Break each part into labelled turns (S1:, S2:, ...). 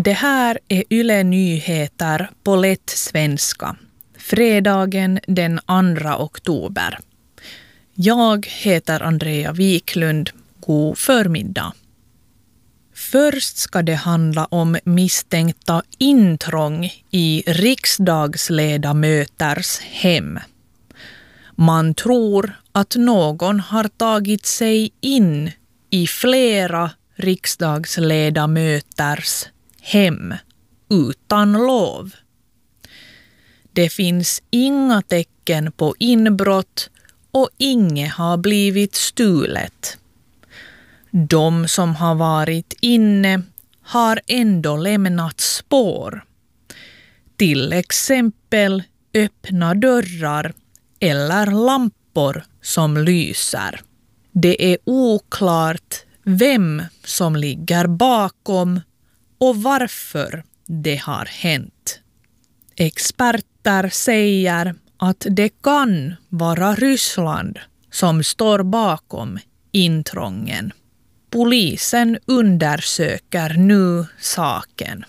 S1: Det här är Yle Nyheter på lätt svenska. Fredagen den 2 oktober. Jag heter Andrea Wiklund. God förmiddag. Först ska det handla om misstänkta intrång i riksdagsledamöters hem. Man tror att någon har tagit sig in i flera riksdagsledamöters hem utan lov. Det finns inga tecken på inbrott och inget har blivit stulet. De som har varit inne har ändå lämnat spår. Till exempel öppna dörrar eller lampor som lyser. Det är oklart vem som ligger bakom och varför det har hänt. Experter säger att det kan vara Ryssland som står bakom intrången. Polisen undersöker nu saken.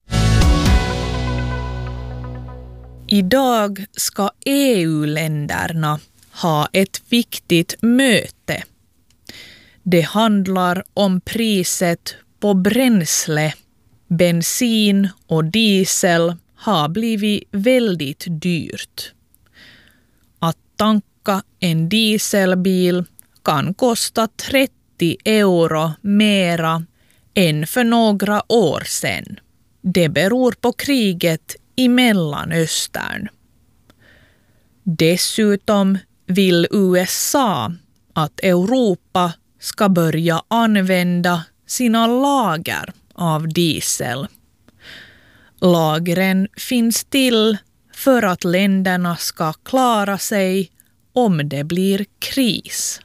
S1: Idag ska EU-länderna ha ett viktigt möte. Det handlar om priset på bränsle. Bensin och diesel har blivit väldigt dyrt. Att tanka en dieselbil kan kosta 30 euro mera än för några år sedan. Det beror på kriget i Mellanöstern. Dessutom vill USA att Europa ska börja använda sina lager av diesel. Lagren finns till för att länderna ska klara sig om det blir kris.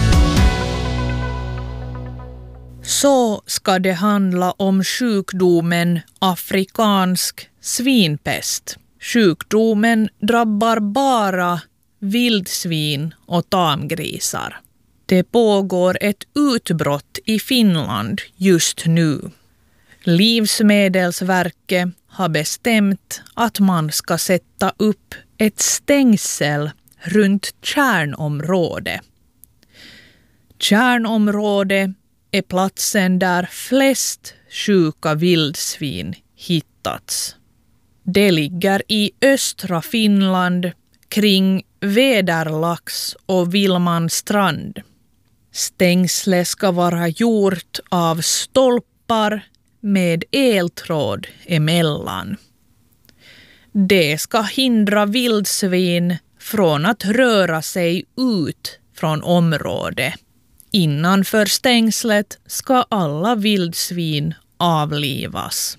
S1: Så ska det handla om sjukdomen afrikansk svinpest. Sjukdomen drabbar bara vildsvin och tamgrisar. Det pågår ett utbrott i Finland just nu. Livsmedelsverket har bestämt att man ska sätta upp ett stängsel runt kärnområdet. Kärnområdet är platsen där flest sjuka vildsvin hittats. Det ligger i östra Finland kring Väderlax och Vilmanstrand. Stängslet ska vara gjort av stolpar med eltråd emellan. Det ska hindra vildsvin från att röra sig ut från området. Innanför stängslet ska alla vildsvin avlivas.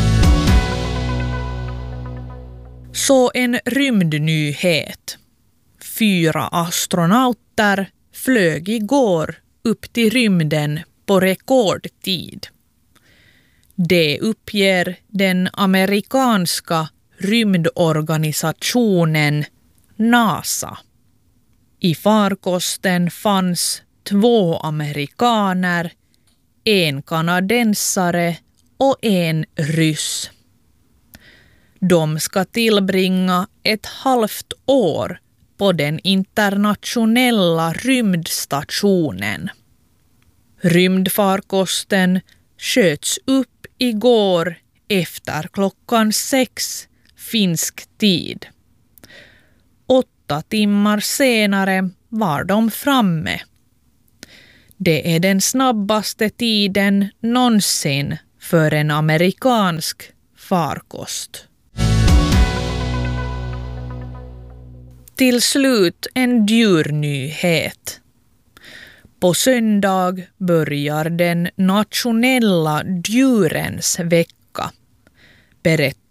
S1: Så en rymdnyhet. 4 astronauter flög igår upp till rymden på rekordtid. Det uppger den amerikanska rymdorganisationen NASA. I farkosten fanns 2 amerikaner, en kanadensare och en ryss. De ska tillbringa ett halvt år på den internationella rymdstationen. Rymdfarkosten sköts upp igår efter 6:00 finsk tid. 8 timmar senare var de framme. Det är den snabbaste tiden någonsin för en amerikansk farkost. Till slut en djurnyhet. På söndag börjar den nationella djurens vecka, berättar